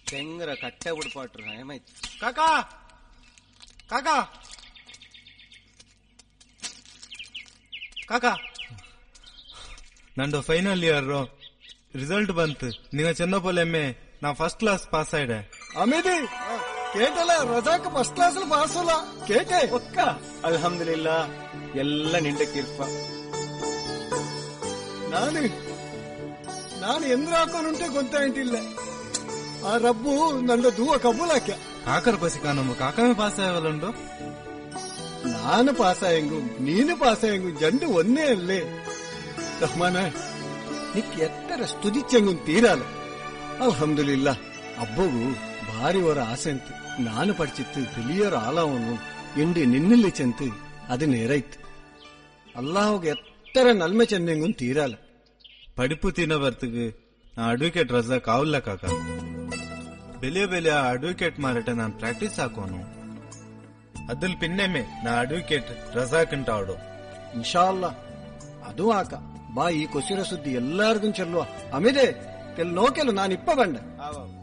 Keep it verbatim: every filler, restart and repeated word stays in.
ತೆಂಗರ ಕಟ್ಟೆ ಬಿಡ್ಪಾಟ್ರು ಏಮಾಯ್ತು ಕಾಕಾ ಕಾಕಾ ಕಾಕಾ ನಂದು ಫೈನಲ್ ಇಯರ್ ರಿಸಲ್ಟ್ ಬಂತು. ನಿಂಗ ಚೆನ್ನಪೋಲ್ ಎಮ್ಮೆ ನಾ first class pass ಆಯ್ಡೆ. ಅಮೇದಿ ಕೇಟಲ್ಲ Razak first class pass ಅಲ್ಲ ಕೇಟೆ ಒಕ್ಕ ಅಲ್ಹಮ್ದುಲಿಲ್ಲಾ ಎಲ್ಲ ನಿಂಡಕ್ಕಿರ್ಪ. ನಾನು ನಾನು ಎಂದ್ರ ಹಾಕೋನುಂಟೆ ಗೊತ್ತಾಯ್ತಿಲ್ಲ. ಆ ರಬ್ಬು ನನ್ನ ದೂವ ಕಬ್ಬುಲಾಕ್ಯ ಕಾಕರ ಪಸಿ ಕಾನಮ್ಮ ಕಾಕಮೇ ಪಾಸ್ ಆಯವಲ್ಲುಂಡು. ನಾನು ಪಾಸ ಹೆಂಗು ನೀನು ಪಾಸ ಹೆಂಗು ಜಂಡು ಒಂದೇ ಅಲ್ಲೇ ರಹಮಾನ ನಿಕ್ ಎತ್ತರ ಸ್ತುತಿಚ್ಚಂಗು ತೀರಾಲ. ಅಲ್ಹಮ್ದುಲಿಲ್ಲಾ ಅಬ್ಬಗು ಭಾರಿ ವರ ಆಸೆ ಅಂತು. ನಾನು ಪಡಿಚಿತ್ತು ಬಿಲಿಯರ ಆಲವನ್ನು ಇಂಡಿ ನಿನ್ನಲ್ಲಿ ಚೆಂತು ಅದು ನೇರೈತು. ಅಲ್ಲಾಹಗೆ ಎತ್ತರ ನಲ್ಮೆ ಚೆನ್ನಂಗು ತೀರಾಲ. ಪಡಿಪು ತಿನ್ನ ಬರ್ತಗ ನಾ ಅಡ್ವೊಕೇಟ್ ರಜಾ ಕಾವಲ್ಲ ಕಾಕ. ಬೆಲೆ ಬೆಲೆ ಅಡ್ವೊಕೇಟ್ ಮಾರಟ ನಾನು ಪ್ರಾಕ್ಟೀಸ್ ಹಾಕೋನು. ಅದಲ್ಲಿ ಪಿನ್ನೆಮ್ಮೆ ನಾ ಅಡ್ವೊಕೇಟ್ ರಜಾಕಂಟ ಆಡು ಇನ್ಶಾ ಅಲ್ಲಾ. ಅದು ಆಕ ಬಾ ಈ ಕೊಸಿರ ಸುದ್ದಿ ಎಲ್ಲಾರ್ಗು ಚೆಲ್ಲುವ. ಅಮಿದೆ ಕೆಲ್ ನೋಕೆಲು ನಾನು ಇಪ್ಪ ಬಂಡ.